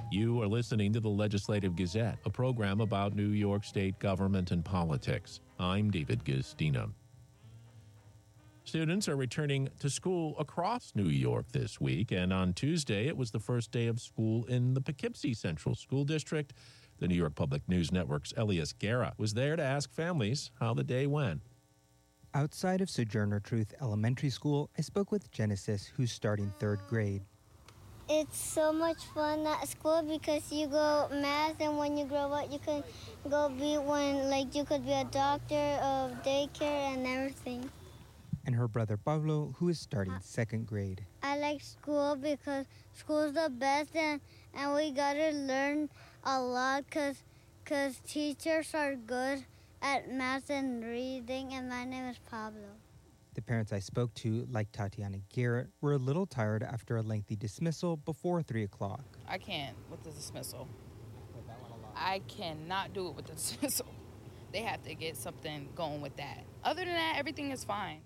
You are listening to the Legislative Gazette, a program about New York State government and politics. I'm David Guistina. Students are returning to school across New York this week, and on Tuesday it was the first day of school in the Poughkeepsie Central School District. The New York Public News Network's Elias Guerra was there to ask families how the day went. Outside of Sojourner Truth Elementary School, I spoke with Genesis, who's starting third grade. It's so much fun at school because you go math, and when you grow up, you can go you could be a doctor of daycare and everything. And her brother Pablo, who is starting second grade. I like school because school's the best, and we gotta learn a lot because teachers are good at math and reading, and my name is Pablo. The parents I spoke to, like Tatiana Garrett, were a little tired after a lengthy dismissal before 3 o'clock. I can't with the dismissal. I cannot do it with the dismissal. They have to get something going with that. Other than that, everything is fine.